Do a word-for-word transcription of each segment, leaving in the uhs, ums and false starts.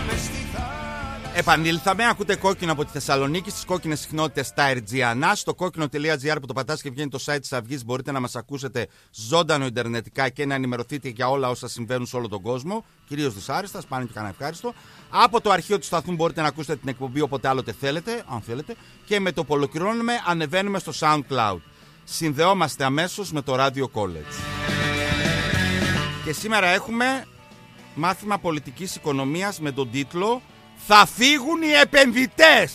Επανήλθαμε, ακούτε Κόκκινο από τη Θεσσαλονίκη στις κόκκινες συχνότητες στα Airgiana. Στο κόκκινο τελεία τζι άρ που το πατάς και βγαίνει το site της Αυγής, μπορείτε να μας ακούσετε ζωντανό ιντερνετικά και να ενημερωθείτε για όλα όσα συμβαίνουν σε όλο τον κόσμο, κυρίως δυσάρεστα, σπάνιο και κανένα ευχάριστο. Από το αρχείο του σταθμού μπορείτε να ακούσετε την εκπομπή όποτε άλλοτε θέλετε, αν θέλετε, και με το που ολοκληρώνουμε ανεβαίνουμε στο SoundCloud. Συνδεόμαστε αμέσως με το Radio College. Και σήμερα έχουμε μάθημα πολιτικής οικονομίας με τον τίτλο «Θα φύγουν οι επενδυτές».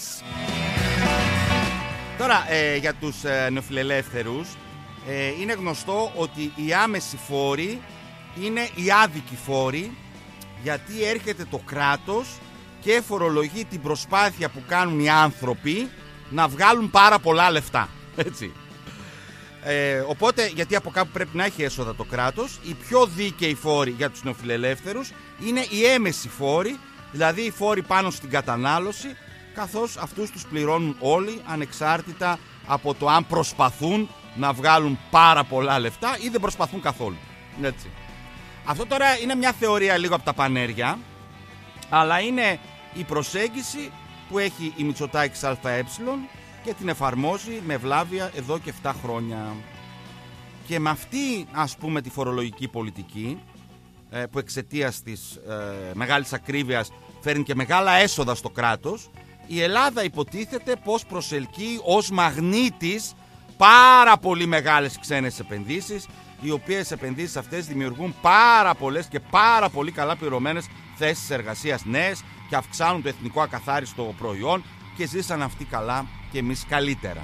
Τώρα, ε, για τους ε, νεοφιλελεύθερους, ε, είναι γνωστό ότι οι άμεσοι φόροι είναι οι άδικοι φόροι, γιατί έρχεται το κράτος και φορολογεί την προσπάθεια που κάνουν οι άνθρωποι να βγάλουν πάρα πολλά λεφτά. Έτσι. Ε, οπότε, γιατί από κάπου πρέπει να έχει έσοδα το κράτος, οι πιο δίκαιοι φόροι για τους νεοφιλελεύθερους είναι οι έμεσοι φόροι, δηλαδή οι φόροι πάνω στην κατανάλωση, καθώς αυτούς τους πληρώνουν όλοι ανεξάρτητα από το αν προσπαθούν να βγάλουν πάρα πολλά λεφτά ή δεν προσπαθούν καθόλου. Έτσι. Αυτό τώρα είναι μια θεωρία λίγο από τα πανέρια, αλλά είναι η προσέγγιση που έχει η Μητσοτάκης ΑΕ και την εφαρμόζει με ευλάβεια εδώ και επτά χρόνια. Και με αυτή, ας πούμε, τη φορολογική πολιτική, που εξαιτίας της ε, μεγάλης ακρίβειας φέρνει και μεγάλα έσοδα στο κράτος, η Ελλάδα υποτίθεται πως προσελκύει ως μαγνήτης πάρα πολύ μεγάλες ξένες επενδύσεις, οι οποίες επενδύσεις αυτές δημιουργούν πάρα πολλές και πάρα πολύ καλά πληρωμένες θέσεις εργασίας νέες και αυξάνουν το εθνικό ακαθάριστο προϊόν και ζήσαν αυτοί καλά και εμείς καλύτερα.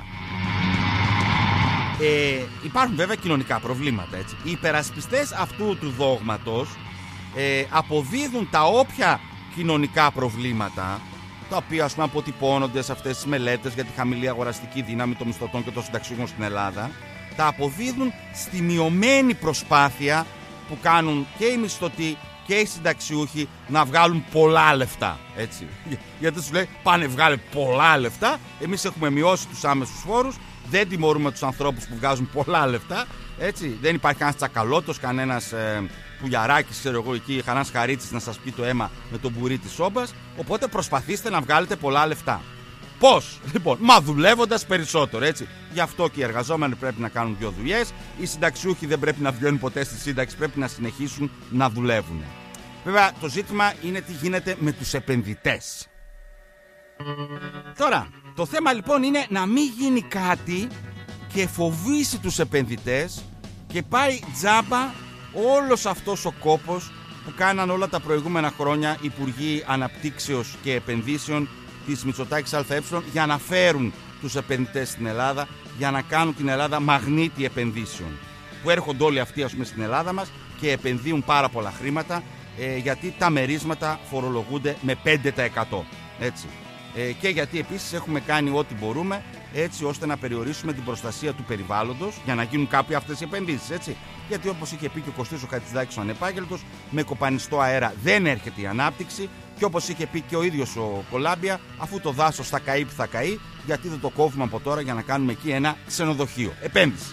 Ε, υπάρχουν βέβαια κοινωνικά προβλήματα, έτσι. Οι υπερασπιστές αυτού του δόγματος ε, αποδίδουν τα όποια κοινωνικά προβλήματα, τα οποία, ας πούμε, αποτυπώνονται σε αυτές τις μελέτες για τη χαμηλή αγοραστική δύναμη των μισθωτών και των συνταξιούχων στην Ελλάδα, τα αποδίδουν στη μειωμένη προσπάθεια που κάνουν και οι μισθωτοί και οι συνταξιούχοι να βγάλουν πολλά λεφτά, έτσι. Γιατί σου λέει πάνε βγάλε πολλά λεφτά, εμείς έχουμε μειώσει τους άμεσους φόρους, δεν τιμωρούμε τους ανθρώπους που βγάζουν πολλά λεφτά, έτσι. Δεν υπάρχει κανένας τσακαλώτος, κανένας ε, πουλιαράκης, ξέρω εγώ εκεί, κανένας χαρίτσης να σας πει το αίμα με τον μπουρί της σόμπας, οπότε προσπαθήστε να βγάλετε πολλά λεφτά. Πώς? Λοιπόν, μα δουλεύοντας περισσότερο, έτσι. Γι' αυτό και οι εργαζόμενοι πρέπει να κάνουν δύο δουλειές, οι συνταξιούχοι δεν πρέπει να βγαίνουν ποτέ στη σύνταξη, πρέπει να συνεχίσουν να δουλεύουν. Βέβαια, το ζήτημα είναι τι γίνεται με τους επενδυτές. Τώρα, το θέμα λοιπόν είναι να μην γίνει κάτι και φοβήσει τους επενδυτές και πάει τζάμπα όλος αυτός ο κόπος που κάναν όλα τα προηγούμενα χρόνια Υπουργοί Αναπτύξεως και Επενδύσεων της Μητσοτάκης ΑΕ για να φέρουν τους επενδυτές στην Ελλάδα, για να κάνουν την Ελλάδα μαγνήτη επενδύσεων. Που έρχονται όλοι αυτοί, ας πούμε, στην Ελλάδα μας και επενδύουν πάρα πολλά χρήματα, ε, γιατί τα μερίσματα φορολογούνται με πέντε τοις εκατό. Έτσι. Ε, και γιατί επίσης έχουμε κάνει ό,τι μπορούμε έτσι ώστε να περιορίσουμε την προστασία του περιβάλλοντος για να γίνουν κάποιοι αυτές οι επενδύσεις. Έτσι. Γιατί όπως είχε πει και ο Κωστής ο Χατζηδάκης ο ανεπάγγελτος, με κοπανιστό αέρα δεν έρχεται η ανάπτυξη. Και όπως είχε πει και ο ίδιος ο Κολάμπια, αφού το δάσος θα καεί που θα καεί, γιατί δεν το κόβουμε από τώρα για να κάνουμε εκεί ένα ξενοδοχείο. Επένδυση.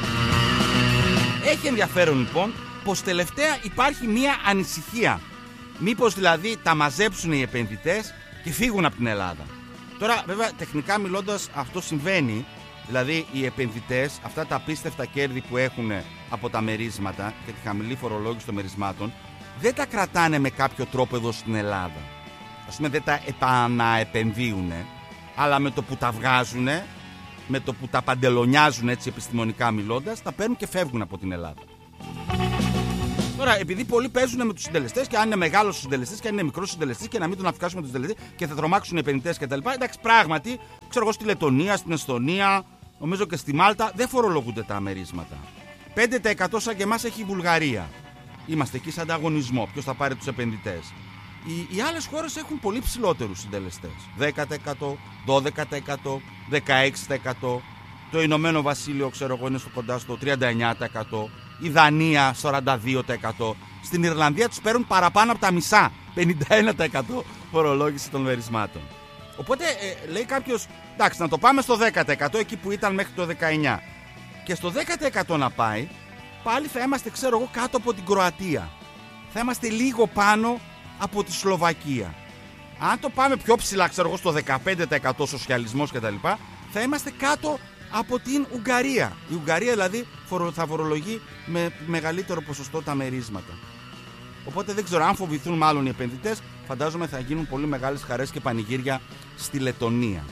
Έχει ενδιαφέρον λοιπόν πως τελευταία υπάρχει μία ανησυχία. Μήπως δηλαδή τα μαζέψουν οι επενδυτές και φύγουν από την Ελλάδα. Τώρα βέβαια τεχνικά μιλώντας αυτό συμβαίνει. Δηλαδή οι επενδυτές, αυτά τα απίστευτα κέρδη που έχουν από τα μερίσματα και τη χαμηλή φορολόγηση των μερισμάτων, δεν τα κρατάνε με κάποιο τρόπο εδώ στην Ελλάδα. Ας πούμε δεν τα επαναεπενδύουν, αλλά με το που τα βγάζουν, με το που τα παντελονιάζουν, έτσι επιστημονικά μιλώντας, τα παίρνουν και φεύγουν από την Ελλάδα. Τώρα, επειδή πολλοί παίζουν με τους συντελεστές και αν είναι μεγάλος συντελεστής και αν είναι μικρός συντελεστής και να μην τον αφικάσουμε τον συντελεστή και θα τρομάξουν οι επενδυτές κτλ. Εντάξει, πράγματι, ξέρω εγώ στη Λετωνία, στην Εσθονία, νομίζω και στη Μάλτα δεν φορολογούνται τα μερίσματα. πέντε τοις εκατό σαν και εμάς έχει η Βουλγαρία. Είμαστε εκεί σε ανταγωνισμό. Ποιος θα πάρει τους επενδυτές. Οι, οι άλλες χώρες έχουν πολύ ψηλότερους συντελεστές. δέκα τοις εκατό, δώδεκα τοις εκατό, δεκαέξι τοις εκατό. Το Ηνωμένο Βασίλειο, ξέρω εγώ, είναι στο κοντά στο τριάντα εννιά τοις εκατό. Η Δανία, σαράντα δύο τοις εκατό. Στην Ιρλανδία τους παίρνουν παραπάνω από τα μισά. πενήντα ένα τοις εκατό φορολόγηση των μερισμάτων. Οπότε ε, λέει κάποιος, εντάξει, να το πάμε στο δέκα τοις εκατό εκεί που ήταν μέχρι το δεκαεννιά. Και στο δέκα τοις εκατό να πάει, πάλι θα είμαστε, ξέρω εγώ, κάτω από την Κροατία. Θα είμαστε λίγο πάνω από τη Σλοβακία. Αν το πάμε πιο ψηλά, ξέρω εγώ, στο δεκαπέντε τοις εκατό σοσιαλισμός κτλ., θα είμαστε κάτω από την Ουγγαρία. Η Ουγγαρία δηλαδή θα φορολογεί με μεγαλύτερο ποσοστό τα μερίσματα. Οπότε δεν ξέρω, αν φοβηθούν μάλλον οι επενδυτές, φαντάζομαι θα γίνουν πολύ μεγάλες χαρές και πανηγύρια στη Λετονία.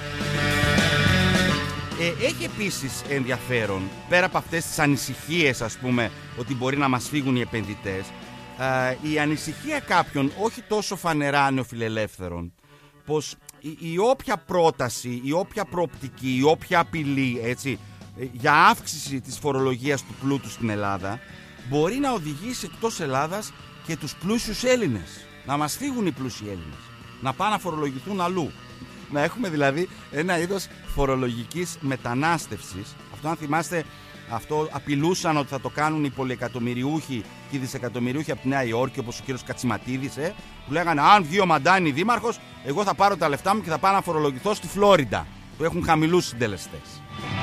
Ε, έχει επίσης ενδιαφέρον, πέρα από αυτές τις ανησυχίες, ας πούμε, ότι μπορεί να μας φύγουν οι επενδυτές, ε, η ανησυχία κάποιων, όχι τόσο φανερά νεοφιλελεύθερων, πως η, η όποια πρόταση, η όποια προοπτική, η όποια απειλή, έτσι, για αύξηση της φορολογίας του πλούτου στην Ελλάδα, μπορεί να οδηγήσει εκτός Ελλάδας και τους πλούσιους Έλληνες. Να μας φύγουν οι πλούσιοι Έλληνες, να πάνε να φορολογηθούν αλλού. Να έχουμε δηλαδή ένα είδος φορολογικής μετανάστευσης. Αυτό, αν θυμάστε, αυτό απειλούσαν ότι θα το κάνουν οι πολυεκατομμυριούχοι και οι δισεκατομμυριούχοι από τη Νέα Υόρκη, όπως ο κύριος Κατσιματίδης, ε, που λέγανε αν βγει ο Μαντάνη δήμαρχος, εγώ θα πάρω τα λεφτά μου και θα πάω να φορολογηθώ στη Φλόριντα, που έχουν χαμηλούς συντελεστές.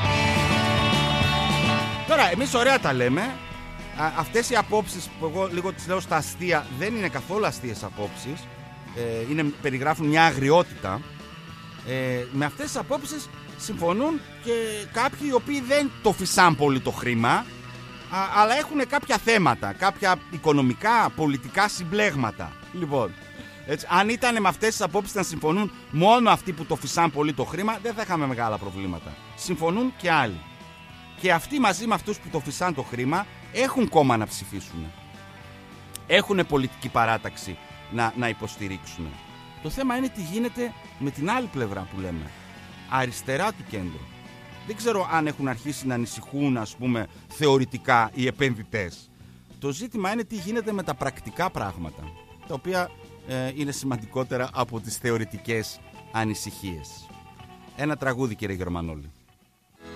Τώρα, εμείς ωραία τα λέμε. Α, αυτές οι απόψεις που εγώ λίγο τις λέω στα αστεία δεν είναι καθόλου αστείες απόψεις. Ε, είναι, περιγράφουν μια αγριότητα. Ε, με αυτές τις απόψεις συμφωνούν και κάποιοι οι οποίοι δεν το φυσάν πολύ το χρήμα, α, αλλά έχουν κάποια θέματα, κάποια οικονομικά, πολιτικά συμπλέγματα. Λοιπόν, έτσι, αν ήταν με αυτές τις απόψεις να συμφωνούν μόνο αυτοί που το φυσάν πολύ το χρήμα, δεν θα είχαμε μεγάλα προβλήματα. Συμφωνούν και άλλοι. Και αυτοί μαζί με αυτούς που το φυσάν το χρήμα έχουν κόμμα να ψηφίσουν. Έχουν πολιτική παράταξη να, να υποστηρίξουν. Το θέμα είναι τι γίνεται με την άλλη πλευρά που λέμε. Αριστερά του κέντρου. Δεν ξέρω αν έχουν αρχίσει να ανησυχούν, ας πούμε, θεωρητικά οι επενδυτές. Το ζήτημα είναι τι γίνεται με τα πρακτικά πράγματα, τα οποία ε, είναι σημαντικότερα από τις θεωρητικές ανησυχίες. Ένα τραγούδι, κύριε Γερμανόλη.